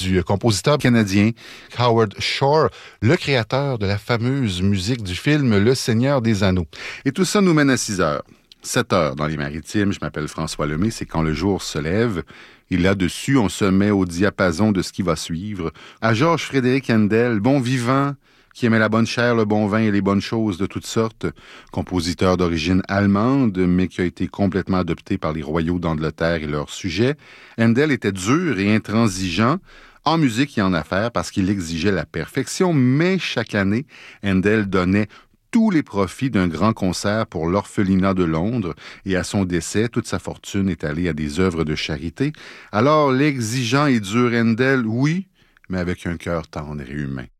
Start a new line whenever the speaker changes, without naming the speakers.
du compositeur canadien Howard Shore, le créateur de la fameuse musique du film Le Seigneur des Anneaux. Et tout ça nous mène à 6 heures. 7 heures dans les Maritimes. Je m'appelle François Lemay. C'est quand le jour se lève. Et là-dessus, on se met au diapason de ce qui va suivre. À Georges Frédéric Handel, bon vivant, qui aimait la bonne chair, le bon vin et les bonnes choses de toutes sortes, compositeur d'origine allemande, mais qui a été complètement adopté par les royaux d'Angleterre et leurs sujets. Handel était dur et intransigeant en musique et en affaires parce qu'il exigeait la perfection, mais chaque année, Handel donnait tous les profits d'un grand concert pour l'orphelinat de Londres et à son décès, toute sa fortune est allée à des œuvres de charité. Alors, l'exigeant et dur Handel, oui, mais avec un cœur tendre et humain.